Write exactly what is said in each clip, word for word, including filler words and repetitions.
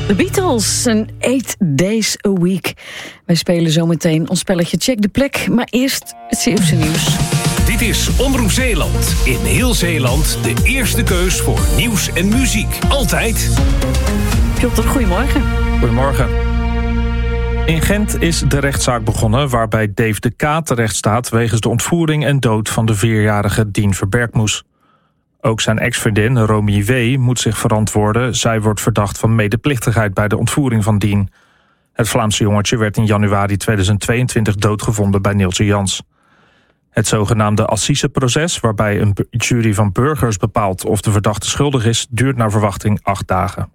The Beatles, een eight days a week. Wij spelen zometeen ons spelletje Check de Plek, maar eerst het Zeeuwse nieuws. Dit is Omroep Zeeland. In heel Zeeland de eerste keus voor nieuws en muziek. Altijd. Piotr, goedemorgen. Goedemorgen. In Gent is de rechtszaak begonnen waarbij Dave de K. terecht staat wegens de ontvoering en dood van de vierjarige Dien Verbergmoes. Ook zijn ex-vriendin Romy W. moet zich verantwoorden. Zij wordt verdacht van medeplichtigheid bij de ontvoering van Dien. Het Vlaamse jongetje werd in januari tweeduizend tweeëntwintig doodgevonden bij Neeltje Jans. Het zogenaamde assiseproces, waarbij een jury van burgers bepaalt of de verdachte schuldig is, duurt naar verwachting acht dagen.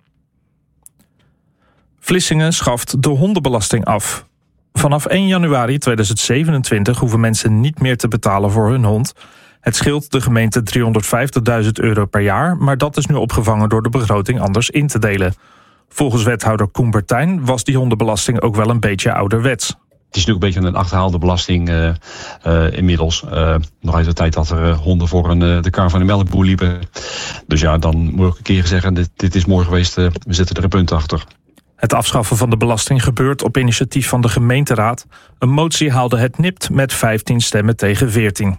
Vlissingen schaft de hondenbelasting af. Vanaf één januari tweeduizend zevenentwintig hoeven mensen niet meer te betalen voor hun hond. Het scheelt de gemeente driehonderdvijftigduizend euro per jaar, maar dat is nu opgevangen door de begroting anders in te delen. Volgens wethouder Koen Bertijn was die hondenbelasting ook wel een beetje ouderwets. Het is natuurlijk een beetje een achterhaalde belasting uh, uh, inmiddels. Uh, nog uit de tijd dat er uh, honden voor een, uh, de kar van de melkboer liepen. Dus ja, dan moet ik een keer zeggen, dit, dit is mooi geweest, uh, we zetten er een punt achter. Het afschaffen van de belasting gebeurt op initiatief van de gemeenteraad. Een motie haalde het nipt met vijftien stemmen tegen veertien.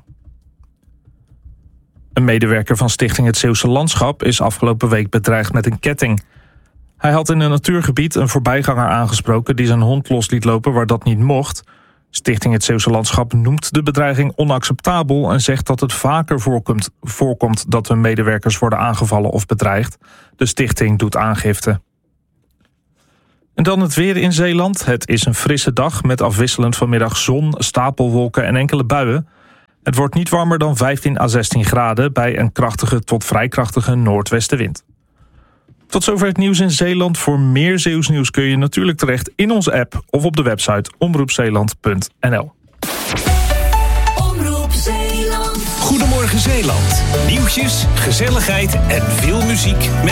Een medewerker van Stichting Het Zeeuwse Landschap is afgelopen week bedreigd met een ketting. Hij had in een natuurgebied een voorbijganger aangesproken die zijn hond los liet lopen waar dat niet mocht. Stichting Het Zeeuwse Landschap noemt de bedreiging onacceptabel en zegt dat het vaker voorkomt, voorkomt dat hun medewerkers worden aangevallen of bedreigd. De stichting doet aangifte. En dan het weer in Zeeland. Het is een frisse dag met afwisselend vanmiddag zon, stapelwolken en enkele buien. Het wordt niet warmer dan vijftien à zestien graden bij een krachtige tot vrij krachtige noordwestenwind. Tot zover het nieuws in Zeeland. Voor meer Zeeuws nieuws kun je natuurlijk terecht in onze app of op de website omroep zeeland punt n l. Omroep Zeeland. Goedemorgen Zeeland. Nieuwtjes, gezelligheid en veel muziek met